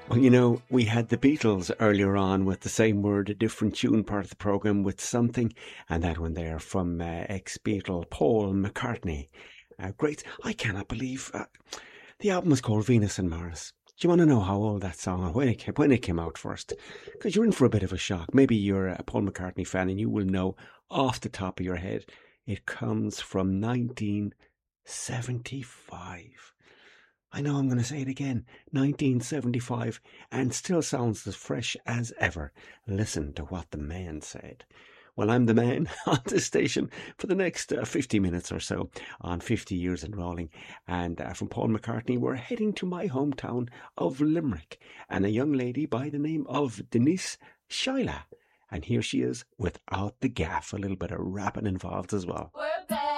Well, we had the Beatles earlier on with the same word, a different tune, part of the programme with Something, and that one there from ex-Beatle Paul McCartney. Great. I cannot believe the album was called Venus and Mars. Do you want to know how old that song and when it came out first? Because you're in for a bit of a shock. Maybe you're a Paul McCartney fan and you will know off the top of your head. It comes from 1975. I know I'm going to say it again, 1975, and still sounds as fresh as ever. Listen to what the man said. Well, I'm the man on this station for the next 50 minutes or so on 50 Years and Rolling. And from Paul McCartney, we're heading to my hometown of Limerick and a young lady by the name of Denise Shyla. And here she is without the gaff, a little bit of rapping involved as well. We're back.